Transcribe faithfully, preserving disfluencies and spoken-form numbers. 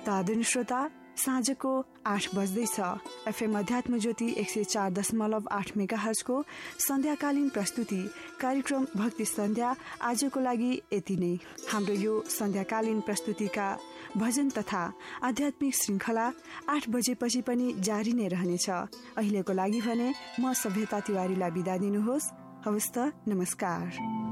त आदरणीय श्रोता, साँझको आठ बज्दैछ। एफएम अध्यात्म ज्योति एक सय चार दशमलव आठ मेगा हर्जको सन्ध्याकालीन प्रस्तुति कार्यक्रम भक्ति सन्ध्या आजको लागि यति नै। हाम्रो यो सन्ध्याकालीन प्रस्तुतिका भजन तथा आध्यात्मिक श्रृङ्खला आठ बजेपछि पनि जारी नै रहनेछ। अहिलेको लागि भने म सभ्यता तिवारीलाई बिदा दिनुहोस्। हवस् त, नमस्कार।